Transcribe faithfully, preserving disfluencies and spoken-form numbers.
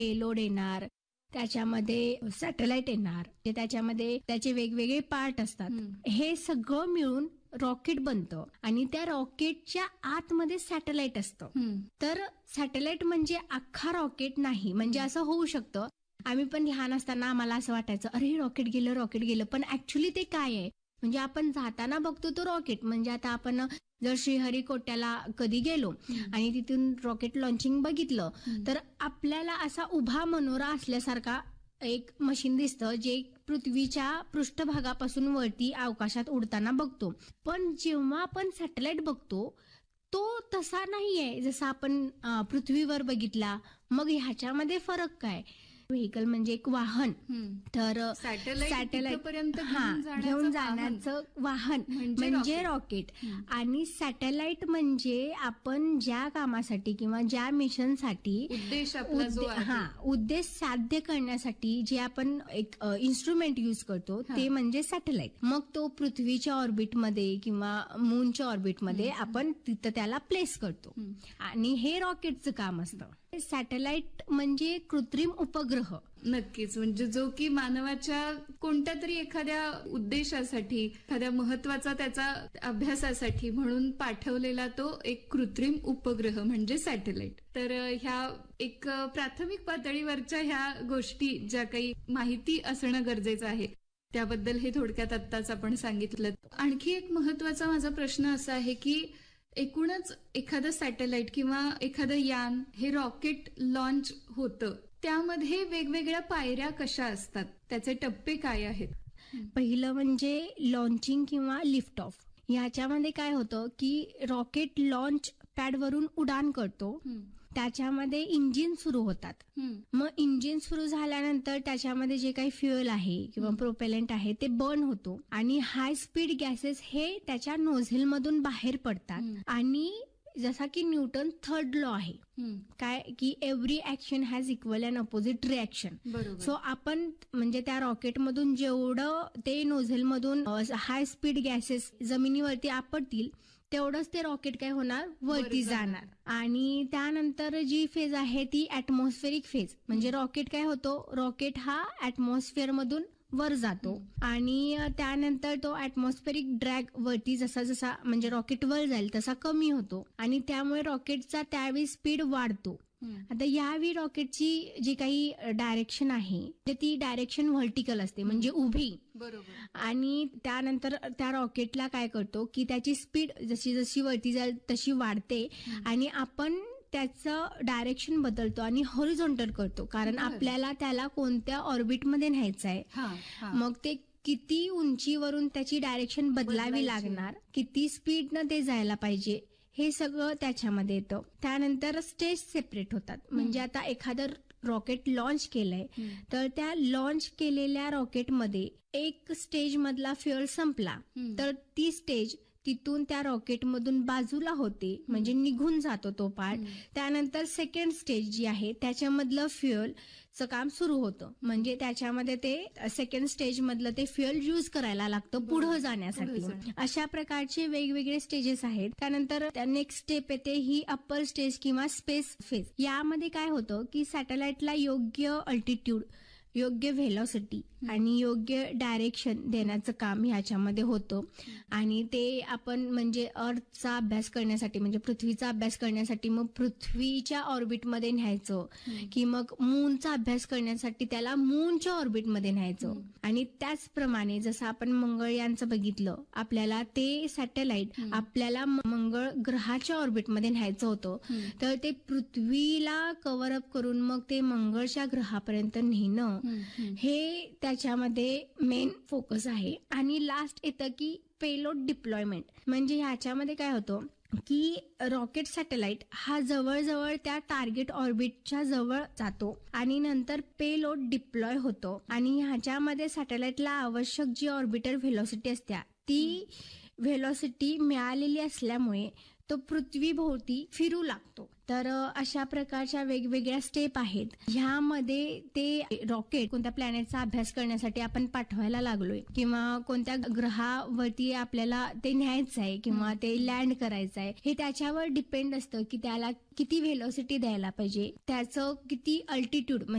Payload येणार, त्याच्यामध्ये satellite येणार, ते त्याच्यामध्ये त्याचे वेगवेगळे पार्ट असतात. हे सगळं मिळून रॉकेट बनतं आणि त्या रॉकेटच्या आतमध्ये सॅटेलाइट असतं. तर सॅटेलाइट म्हणजे अख्खा रॉकेट नाही. म्हणजे असं होऊ शकतं, आम्ही पण लहान असताना आम्हाला असं वाटायचं, अरे रॉकेट गेलं रॉकेट गेलं पण ऍक्च्युली ते काय आहे, म्हणजे आपण जाताना बघतो तो रॉकेट. म्हणजे आता आपण जर श्रीहरिकोट्याला कधी गेलो आणि तिथून रॉकेट लॉन्चिंग बघितलं तर आपल्याला असा उभा मनोरा असल्यासारखा एक मशीन दिसतं, जे पृथ्वीच्या पृष्ठभागापासून वरती अवकाशात उडताना बघतो. पण जेव्हा आपण सॅटेलाइट बघतो तो तसा नाहीये जसा आपण पृथ्वीवर बघितला. मग ह्याच्यामध्ये फरक काय? व्हेकल म्हणजे एक वाहन, तर सॅटेलाइट हा घेऊन जाण्याचं वाहन म्हणजे रॉकेट. आणि सॅटेलाइट म्हणजे आपण ज्या कामासाठी किंवा ज्या मिशनसाठी हा उद्देश साध्य करण्यासाठी जे आपण एक इन्स्ट्रुमेंट यूज करतो ते म्हणजे सॅटेलाइट. मग तो पृथ्वीच्या ऑर्बिटमध्ये किंवा मूनच्या ऑर्बिटमध्ये आपण तिथं त्याला प्लेस करतो आणि हे रॉकेटचं काम असतं. सॅटेलाइट म्हणजे कृत्रिम उपग्रह. नक्कीच, म्हणजे जो की मानवाच्या कोणत्या तरी एखाद्या उद्देशासाठी, एखाद्या महत्वाचा त्याचा अभ्यासासाठी म्हणून पाठवलेला तो एक कृत्रिम उपग्रह म्हणजे सॅटेलाइट. तर ह्या एक प्राथमिक पातळीवरच्या ह्या गोष्टी ज्या काही माहिती असणं गरजेचं आहे त्याबद्दल हे थोडक्यात आत्ताच आपण सांगितलं. आणखी एक महत्वाचा माझा प्रश्न असा आहे की एकूणच एखादं सॅटेलाइट किंवा एखादं यान हे रॉकेट लॉन्च होतं, त्यामध्ये वेगवेगळ्या पायऱ्या कशा असतात, त्याचे टप्पे काय आहेत? पहिलं म्हणजे लॉन्चिंग किंवा लिफ्ट ऑफ. याच्यामध्ये काय होतं की रॉकेट लॉन्च पॅडवरून उडान करतो, त्याच्यामध्ये इंजिन सुरू होतात. मग इंजिन सुरू झाल्यानंतर त्याच्यामध्ये जे काही फ्युएल आहे किंवा प्रोपेलंट आहे ते बर्न होतो आणि हाय स्पीड गॅसेस हे त्याच्या नोझेल मधून बाहेर पडतात. आणि जसा की न्यूटन थर्ड लॉ आहे काय की every action has equal and opposite reaction. So आपण म्हणजे त्या रॉकेटमधून जेवढं ते नोझेल मधून हाय स्पीड गॅसेस जमिनीवरती आपटतील तेवढंच ते रॉकेट काय होणार, वरती जाणार. आणि त्यानंतर जी फेज आहे ती ऍटमॉस्फेरिक फेज. म्हणजे रॉकेट काय होतो, रॉकेट हा ऍटमॉस्फिअर मधून वर जातो आणि त्यानंतर तो ऍटमॉस्फेरिक ड्रॅग वरती जसा जसा म्हणजे रॉकेट वर जाईल तसा कमी होतो आणि त्यामुळे रॉकेटचा त्यावेळी स्पीड वाढतो. आता यावेळी रॉकेटची जी काही डायरेक्शन आहे ती डायरेक्शन व्हर्टिकल असते म्हणजे उभी. बरोबर. आणि त्यानंतर त्या रॉकेटला काय करतो की त्याची स्पीड जशी जशी वरती जाईल तशी वाढते आणि आपण त्याचं डायरेक्शन बदलतो आणि हॉरिझॉन्टल करतो, कारण आपल्याला त्याला कोणत्या ऑर्बिटमध्ये न्यायचं आहे. मग ते किती उंचीवरून त्याची डायरेक्शन बदलावी लागणार, किती स्पीडनं ते जायला पाहिजे, हे सगळं त्याच्यामध्ये येतं. त्यानंतर स्टेज सेपरेट होतात. म्हणजे आता एखादं रॉकेट लॉन्च केलंय तर त्या लॉन्च केलेल्या रॉकेटमध्ये एक स्टेज मधला फ्युएल संपला तर ती स्टेज तिथून त्या रॉकेटमधून बाजूला होते, म्हणजे निघून जातो तो पार्ट. त्यानंतर सेकंड स्टेज जी आहे त्याच्यामधलं फ्युएलचं काम सुरू होतं, म्हणजे त्याच्यामध्ये ते सेकंड स्टेज मधलं ते फ्युएल यूज करायला लागतं पुढे जाण्यासाठी. अशा प्रकारचे वेगवेगळे स्टेजेस आहेत. त्यानंतर नेक्स्ट स्टेप येते ही अप्पर स्टेज किंवा स्पेस फेज. यामध्ये काय होतं की सॅटेलाइटला योग्य अल्टिट्यूड, योग्य व्हेलॉसिटी आणि योग्य डायरेक्शन देण्याचं काम ह्याच्यामध्ये होतं. आणि ते आपण म्हणजे अर्थचा अभ्यास करण्यासाठी म्हणजे पृथ्वीचा अभ्यास करण्यासाठी मग पृथ्वीच्या ऑर्बिटमध्ये न्यायचं की मग मूनचा अभ्यास करण्यासाठी त्याला मूनच्या ऑर्बिटमध्ये न्यायचं. आणि त्याचप्रमाणे जसं आपण मंगळयानचं बघितलं, आपल्याला ते सॅटेलाइट आपल्याला मंगळ ग्रहाच्या ऑर्बिटमध्ये न्यायचं होतं, तर ते पृथ्वीला कव्हर अप करून मग ते मंगळच्या ग्रहापर्यंत नेणं हे त्याच्यामध्ये मेन फोकस आहे. आणि लास्ट येतं की पेलोड डिप्लॉयमेंट. म्हणजे ह्याच्यामध्ये काय होतं की रॉकेट सॅटेलाइट हा जवळजवळ त्या टार्गेट ऑर्बिटच्या जवळ जातो आणि नंतर पेलोड डिप्लॉय होतो. आणि ह्याच्यामध्ये सॅटेलाइटला आवश्यक जी ऑर्बिटर व्हेलॉसिटी असते ती व्हेलॉसिटी मिळालेली असल्यामुळे तो पृथ्वीभोवती फिरू लागतो. तर अ, अशा प्रकारच्या वेगवेगळ्या स्टेप आहेत. ह्यामध्ये ते रॉकेट कोणत्या प्लॅनेटचा अभ्यास करण्यासाठी आपण पाठवायला लागलोय किंवा कोणत्या ग्रहावरती आपल्याला ते न्यायचं आहे किंवा ते लँड करायचं आहे, हे त्याच्यावर डिपेंड असतं की त्याला किती व्हेलॉसिटी द्यायला पाहिजे, त्याचं किती अल्टिट्यूड